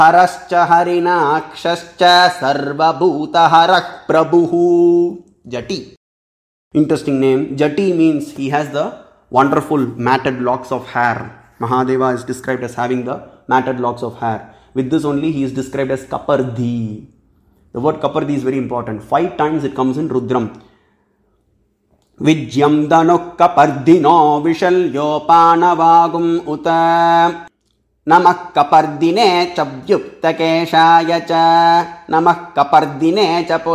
Harascha Harinakshaschcha Sarvabhutaharah Prabhuhu. Jati. Interesting name. Jati means he has the wonderful matted locks of hair. Mahadeva is described as having the matted locks of hair. With this only he is described as Kapardhi. The word Kapardhi is very important. 5 times it comes in Rudram. Vijyam Danuk Kapardhino Vishalyopana Uta Namah Kapardine Chavyukta Keshaya Cha Namah Kapardine Cha